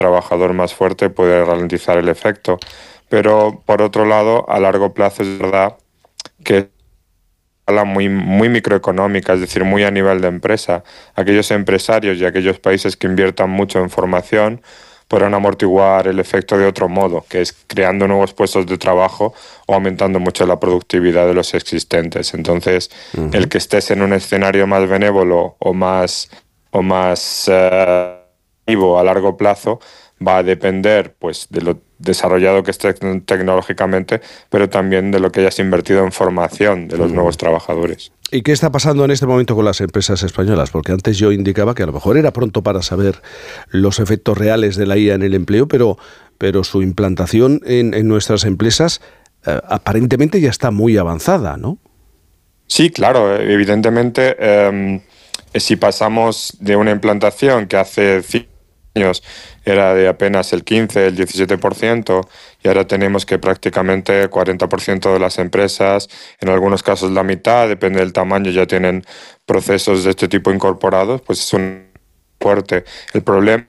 trabajador más fuerte puede ralentizar el efecto. Pero, por otro lado, a largo plazo es verdad que muy, muy microeconómica, es decir, muy a nivel de empresa. Aquellos empresarios y aquellos países que inviertan mucho en formación podrán amortiguar el efecto de otro modo, que es creando nuevos puestos de trabajo o aumentando mucho la productividad de los existentes. Entonces, el que estés en un escenario más benévolo o más vivo a largo plazo va a depender, pues, de lo desarrollado que esté tecnológicamente, pero también de lo que hayas invertido en formación de los nuevos trabajadores. ¿Y qué está pasando en este momento con las empresas españolas? Porque antes yo indicaba que a lo mejor era pronto para saber los efectos reales de la IA en el empleo, pero su implantación en nuestras empresas aparentemente ya está muy avanzada, ¿no? Sí, claro, evidentemente, si pasamos de una implantación que hace 5 años era de apenas el 15, el 17%, y ahora tenemos que prácticamente 40% de las empresas, en algunos casos la mitad, depende del tamaño, ya tienen procesos de este tipo incorporados, pues es un fuerte. El problema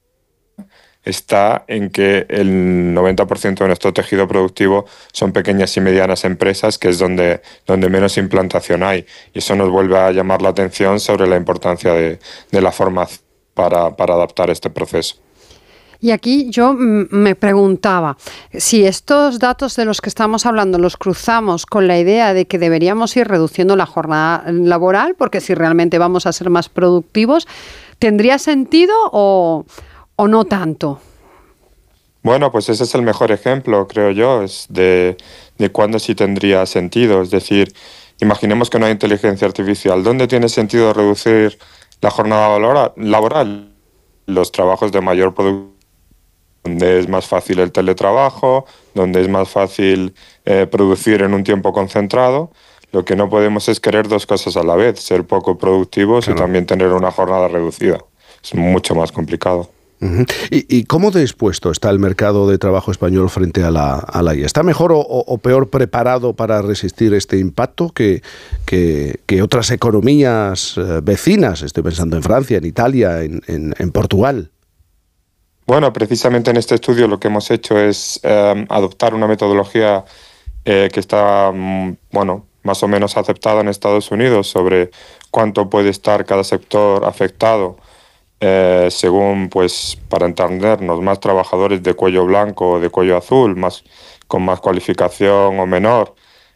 está en que el 90% de nuestro tejido productivo son pequeñas y medianas empresas, que es donde menos implantación hay. Y eso nos vuelve a llamar la atención sobre la importancia de la formación para adaptar este proceso. Y aquí yo me preguntaba, si estos datos de los que estamos hablando los cruzamos con la idea de que deberíamos ir reduciendo la jornada laboral, porque si realmente vamos a ser más productivos, ¿tendría sentido o no tanto? Bueno, pues ese es el mejor ejemplo, creo yo, es de cuándo sí tendría sentido. Es decir, imaginemos que no hay inteligencia artificial. ¿Dónde tiene sentido reducir la jornada laboral? Los trabajos de mayor productividad, donde es más fácil el teletrabajo, donde es más fácil producir en un tiempo concentrado. Lo que no podemos es querer dos cosas a la vez, ser poco productivos, claro, y también tener una jornada reducida. Es mucho más complicado. ¿Y cómo dispuesto está el mercado de trabajo español frente a la IA? ¿Está mejor o peor preparado para resistir este impacto que otras economías vecinas? Estoy pensando en Francia, en Italia, en Portugal. Bueno, precisamente en este estudio lo que hemos hecho es adoptar una metodología que está, más o menos aceptada en Estados Unidos sobre cuánto puede estar cada sector afectado según, pues, para entendernos, más trabajadores de cuello blanco o de cuello azul, con más cualificación o menor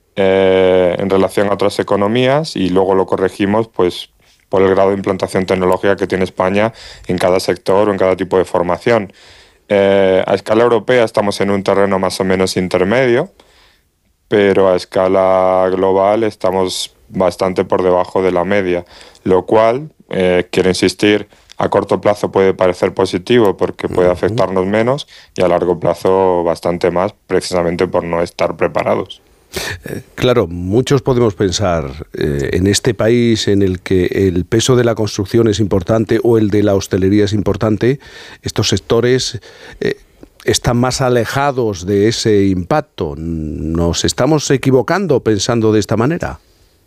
en relación a otras economías, y luego lo corregimos, pues, por el grado de implantación tecnológica que tiene España en cada sector o en cada tipo de formación. A escala europea estamos en un terreno más o menos intermedio, pero a escala global estamos bastante por debajo de la media, lo cual, quiero insistir, a corto plazo puede parecer positivo porque puede afectarnos menos, y a largo plazo bastante más, precisamente por no estar preparados. Claro, muchos podemos pensar en este país en el que el peso de la construcción es importante o el de la hostelería es importante, estos sectores están más alejados de ese impacto. ¿Nos estamos equivocando pensando de esta manera?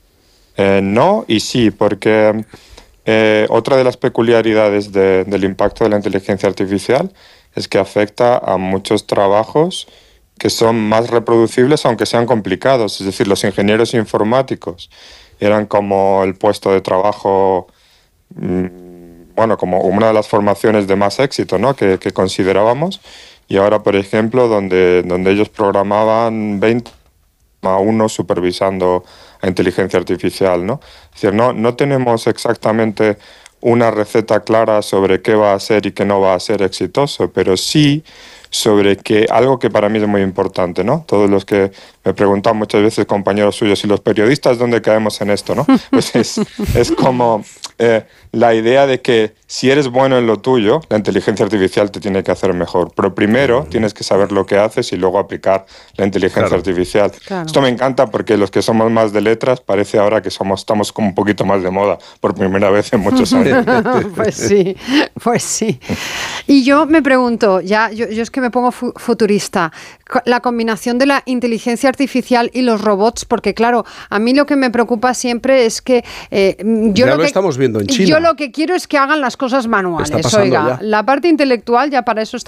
No y sí, porque otra de las peculiaridades del impacto de la inteligencia artificial es que afecta a muchos trabajos que son más reproducibles aunque sean complicados. Es decir, los ingenieros informáticos eran como el puesto de trabajo, como una de las formaciones de más éxito, ¿no?, que considerábamos. Y ahora, por ejemplo, donde ellos programaban 20 a uno supervisando a inteligencia artificial, ¿no? Es decir, no tenemos exactamente una receta clara sobre qué va a ser y qué no va a ser exitoso, pero sí sobre algo que para mí es muy importante, ¿no? Todos los que me preguntan muchas veces, compañeros suyos, ¿y los periodistas dónde caemos en esto, no? Pues es como la idea de que si eres bueno en lo tuyo, la inteligencia artificial te tiene que hacer mejor. Pero primero tienes que saber lo que haces y luego aplicar la inteligencia artificial. Claro. Esto me encanta porque los que somos más de letras parece ahora que estamos como un poquito más de moda por primera vez en muchos años. Pues sí. Y yo me pregunto, yo es que que me pongo futurista, la combinación de la inteligencia artificial y los robots, porque claro, a mí lo que me preocupa siempre es que estamos viendo en China. Yo lo que quiero es que hagan las cosas manuales. Oiga, la parte intelectual ya para eso está